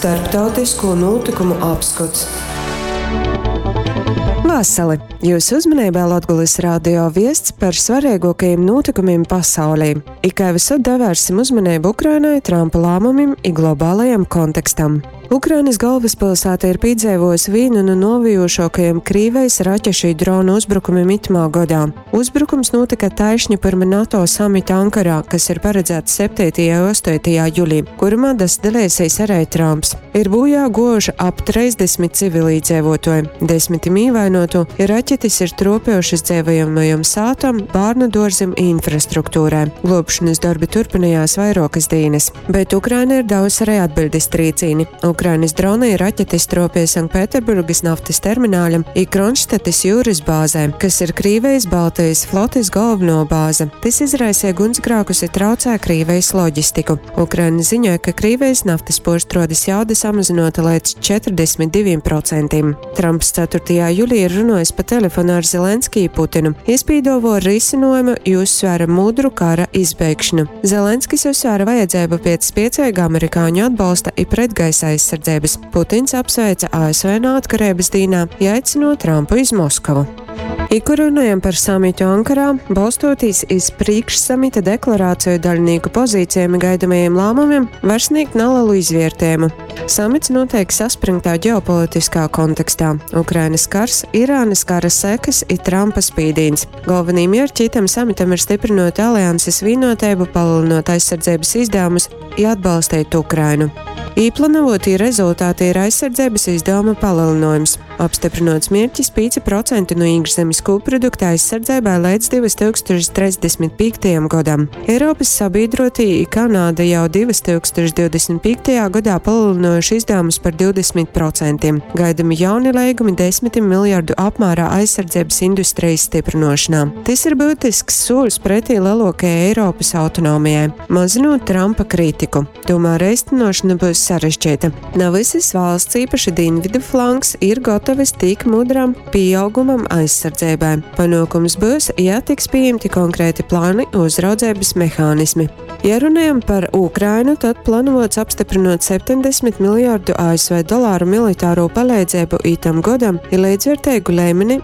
Starptautisko notikumu apskats. Vasali! Jūsu uzmanībā Latgulis radio viests par svarīgākajiem notikumiem pasaulī. Kā visur devērsim uzmanību Ukrainai, Trumpa lēmumiem un globālajam kontekstam. Ukrainas galvaspilsēta ir piedzīvojusi vienu no novijošākajiem Krievijas raķešu dronu uzbrukumiem itamā gadā. Uzbrukums notika taišņi pirms NATO samita Ankarā, kas ir paredzēts 7. un 8. jūlijā, kurā dalīsies arī Trumps. Ir bojā gājuši ap 30 civilīdzīvotāji, 10 ievainotu, raķetes ir tropējušas dzīvojamajam sātam, bērnu dārzam un infrastruktūrai. Glābšanas darbi turpinājās vairākas dienas, bet Ukraina ir devusi arī atbildes trīcīni. Ukrainas droni raķetes tropēja Sanktpēterburgas naftas termināļam un Kronštates jūras bāzē, kas ir Krievijas Baltijas flotes galveno bāze. Tas izraisīja gunsgrēkus un traucēja Krievijas loģistiku. Ukraina ziņoja, ka Krievijas naftas porstrādes jauda samazinota līdz 42%. Trumps 4. jūlijā ir runājis pa telefonu ar Zelenskiju Putinu. Iespīdovo risinājumu uzsvēra mudru kara izbeigšanu. Zelenskis uzsvēra vajadzību pēc spēcīga amerikāņu atbalsta un pretgaisa aizsardzības. Putins apsveica ASV neatkarības dienā, aicinot Trumpu uz Moskavu. Kur runājam par samitu Ankarā, balstoties uz priekšsamita deklarāciju dalībnieku pozīcijiem un gaidāmajiem lēmumiem, var sniegt nelielu izvērtējumu. Samits notiek saspringtā ģeopolitiskā kontekstā. Ukrainas kars, Irānas kara sekas un Trumpa spīdīns. Galvenie mērķi tam samitam ir stiprinot alianses vienotību, palielinot aizsardzības izdevumus un atbalstīt Ukrainu. Īplānotie rezultāti ir aizsardzības izdevuma palielinājums. Apstiprinots mērķis 5% no iekšzemes koprodukta aizsardzībai līdz 2035. gadam. Eiropas sabiedrotie Kanāda jau 2025. gadā palielinājuši izdevumus par 20%. Gaidami jauni līgumi 10 miljardu apmērā aizsardzības industrijas stiprināšanā. Tas ir būtisks solis pretī lielākajai Eiropas autonomijai, mazinot Trumpa kritiku. Tomēr īstenošana būs sarežģīta. Ne visas valsts, īpaši dienvidu flanks, ir gatavas tik mudram pieaugumam aizsardzībai. Panākums būs, ja tiks pieņemti konkrēti plāni uzraudzības mehānismi. Ja runājam par Ukrainu, tad plānots apstiprinot 70 miljārdu ASV dolāru militāro palīdzību itam gadam ir līdzvērtīgu līmeni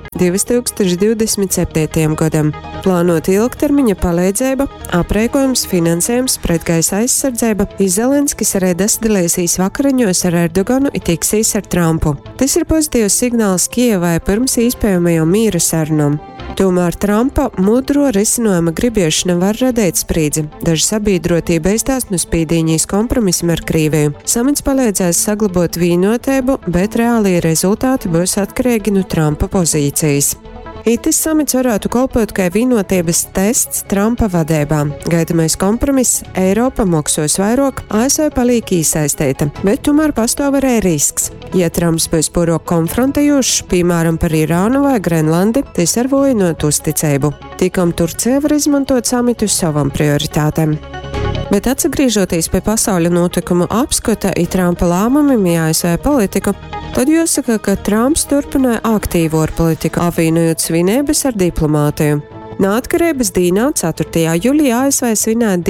2027. gadam. Plānot ilgtermiņa palīdzība, aprēķinājums, finansējums, pretgaisa aizsardzība, Zelenskis arī dalīsies vakariņos ar Erdoganu un tiksīs ar Trumpu. Tas ir pozitīvs signāls Kijevai pirms iespējamajām mīra sarunām. Tomēr Trumpa mudro risinājuma gribiešana var radīt sprīdzi. Daži sabiedrotie beistās no spīdīņīs kompromisiem ar Krieviju. Samits palīdzēs saglabāt vienotību, bet reālie rezultāti būs atkarīgi no Trumpa pozīcijas. Itis samits varētu kalpot kā vienotības tests Trumpa vadībā. Gaidamais kompromiss Eiropa maksos vairāk, ASV paliek iesaistīta, bet tomēr pastāv arī risks. Ja Trumps būs pārāk konfrontējošs, piemēram par Irānu vai Grenlandi, tas var vājināt uzticību. Tikam Turcija var izmantot samitu savam prioritātēm. Bet atgriežoties pie pasaules notikumu apskata un Trumpa lēmumiem ASV politiku, tad jāsaka, ka Trumps turpināja aktīvo ar politiku, apvienojot svinības ar diplomātiju. Neatkarības dienā 4. jūlijā ASV svinēja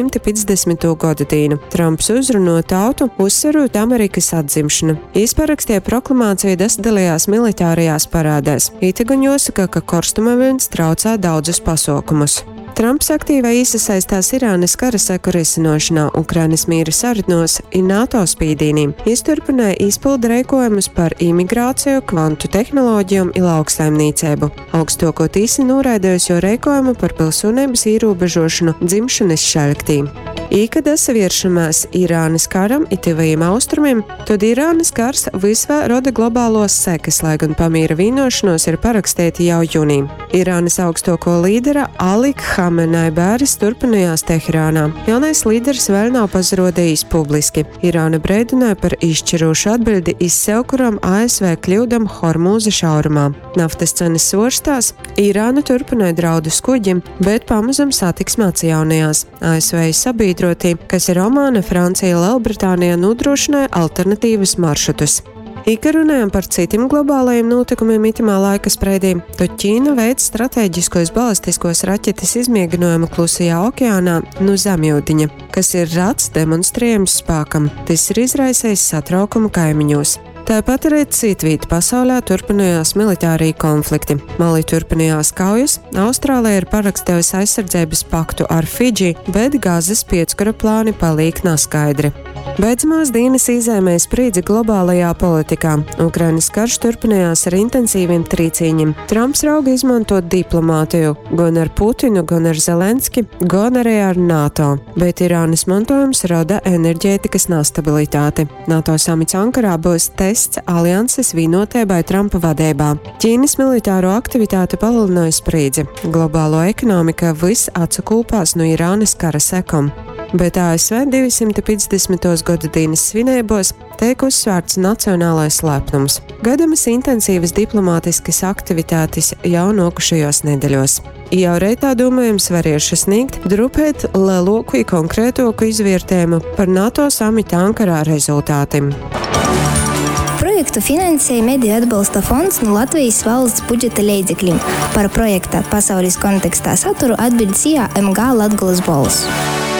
250. gadu dienu. Trumps uzrunāja tautu, uzsverot Amerikas atzimšanu. Izparakstīja proklamāciju, dalījās militārajās parādēs. Gan jāsaka, ka karstuma viļņs traucē daudzus pasākumus. Trumps aktīvai iesaistās Irānas kara seku risināšanā, Ukrainas mīra sarunās un NATO spīdīniem. Turpināja izpildu rīkojumus par imigrāciju, kvantu tehnoloģijām un lauksaimniecību. Augstāko tīsi noraidījusi rīkojumu par pilsonības ierobežošanu dzimšanas šaļktī. Kad saviešamās Irānas karam un tuvajiem austrumiem, tad Irānas kars visvā roda globālos sekas, lai gan pamīra vienošanos ir parakstīti jau jūnijā. Irānas augstāko līdera Ali Khamenei bēres turpinājās Teherānā. Jaunais līderis vēl nav pazirodījis publiski. Irāna brēdināja par izšķirošu atbildi iz sev, kuram ASV kļūdam Hormūza šaurumā. Naftas cenas svārstās, Irāna turpināja draudus kuģim, bet pamazam satiksme atjaunojās. ASV sabiedrotī, kas ir Omāna, Francija, Lielbritānija, nodrošināja alternatīvas maršrutus. Ja runājam par citiem globālajiem notikumiem itamā laika spreidī, tad Ķīna veic stratēģiskos balistiskos raķetes izmēģinājumu Klusajā okeānā no Zemjūdiņa, kas ir rats demonstrējums spēkam. Tas ir izraisījis satraukumu kaimiņos. Tāpat arī citviet pasaulē turpinājās militārie konflikti. Mali turpinājās kaujas, Austrālija ir parakstījusi aizsardzības paktu ar Fidži, bet Gazas piecukara plāni paliek neskaidri. Beidzamās dienas izēmē spriedzi globālajā politikā. Ukrainas karš turpinājās ar intensīviem trīcīņiem. Trumps rauga izmantot diplomātiju gan ar Putinu, gan ar Zelenski, gan arī ar NATO. Bet Irānas mantojums rada enerģētikas nestabilitāti. NATO samits Ankarā būs tests alianses vienotībai Trumpa vadībā. Ķīnas militāro aktivitāti palielināja spriedzi. Globālo ekonomika viss atsakūpās no Irānas kara sekām. Bet ASV 250. gada dienas svinībos tiek uzsvērts nacionālais lepnums. Gaidamas intensīvas diplomātiskas aktivitātes jau nokušajos nedēļos. Jau reitā domājums varēšu sniegt, drupēt lielāku un konkrētāku izvērtējumu par NATO samita Ankarā rezultātiem. Projektu finansēja Mediju atbalsta fonds no Latvijas valsts budžeta līdzekļiem. Par projekta pasaules kontekstā saturu atbildēja MG Latgoles balss.